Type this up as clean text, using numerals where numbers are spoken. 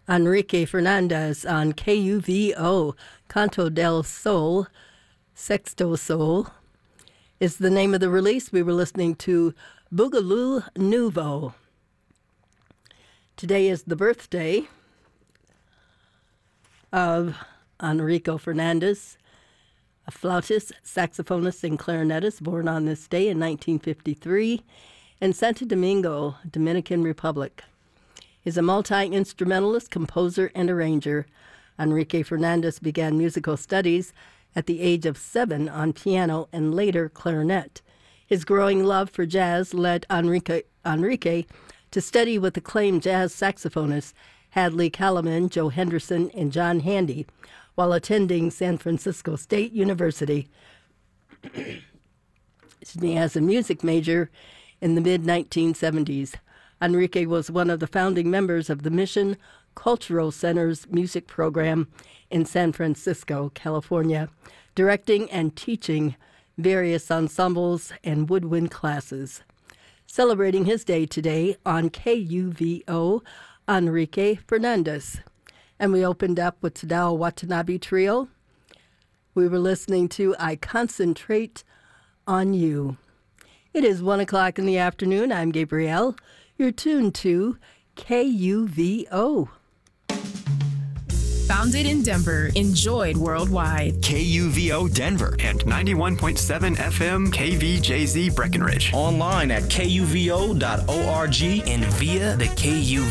Enrique Fernandez on KUVO, Canto del Sol, Sexto Sol is the name of the release. We were listening to Boogaloo Nouveau. Today is the birthday of Enrico Fernandez, a flautist, saxophonist, and clarinetist born on this day in 1953 in Santo Domingo, Dominican Republic. He's a multi-instrumentalist, composer, and arranger. Enrique Fernandez began musical studies at the age of 7 on piano and later clarinet. His growing love for jazz led Enrique to study with acclaimed jazz saxophonists Hadley Kalaman, Joe Henderson, and John Handy while attending San Francisco State University. As a music major in the mid-1970s. Enrique was one of the founding members of the Mission Cultural Center's music program in San Francisco, California, directing and teaching various ensembles and woodwind classes. Celebrating his day today on KUVO, Enrique Fernandez. And we opened up with Tadao Watanabe Trio. We were listening to I Concentrate on You. It is 1 o'clock in the afternoon. I'm Gabrielle. You're tuned to KUVO. Founded in Denver, enjoyed worldwide. KUVO Denver and 91.7 FM KVJZ Breckenridge. Online at kuvo.org and via the KUVO